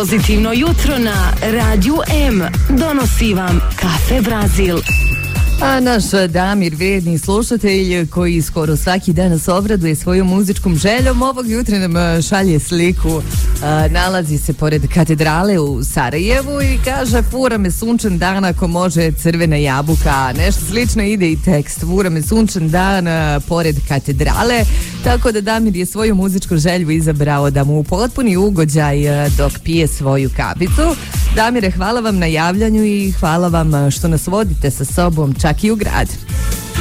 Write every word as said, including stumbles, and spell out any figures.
Pozitivno jutro na Radiju M donosi vam Kafe Brazil. A naš Damir, vredni slušatelj koji skoro svaki dan nas obraduje svojom muzičkom željom, ovog jutra nam šalje sliku. A, nalazi se pored katedrale u Sarajevu i kaže: fura me sunčan dan ako može crvena jabuka. Nešto slično ide i tekst: fura me sunčan dan a, pored katedrale. Tako da Damir je svoju muzičku želju izabrao da mu upotpuni ugođaj a, dok pije svoju kavicu. Damire, hvala vam na javljanju i hvala vam što nas vodite sa sobom čak i u grad.